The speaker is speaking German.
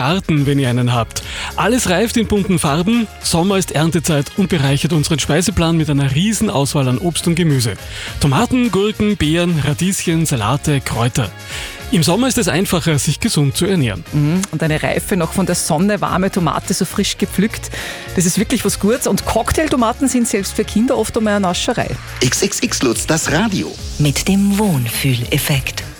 Garten, wenn ihr einen habt. Alles reift in bunten Farben, Sommer ist Erntezeit und bereichert unseren Speiseplan mit einer riesen Auswahl an Obst und Gemüse. Tomaten, Gurken, Beeren, Radieschen, Salate, Kräuter. Im Sommer ist es einfacher, sich gesund zu ernähren. Und eine reife, noch von der Sonne warme Tomate so frisch gepflückt, das ist wirklich was Gutes. Und Cocktailtomaten sind selbst für Kinder oft einmal eine Nascherei. XXX Lutz, das Radio. Mit dem Wohnfühleffekt.